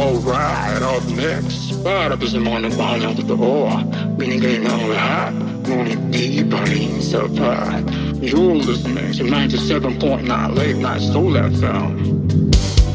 Alright, up next. Para to sa mga nagmahal ng totoo. Binigay ng lahat, ngunit di pa rin sapat. You're listening to 97.9 Late Night Soul FM.